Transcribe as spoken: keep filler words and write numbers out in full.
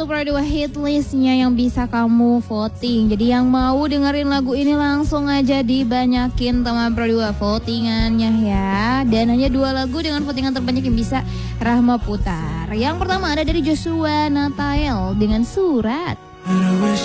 untuk Pro dua hit listnya yang bisa kamu voting. Jadi yang mau dengerin lagu ini langsung aja dibanyakin teman Pro dua votingannya ya. Dan hanya dua lagu dengan votingan terbanyak yang bisa Rahma putar. Yang pertama ada dari Joshua Natael dengan Surat.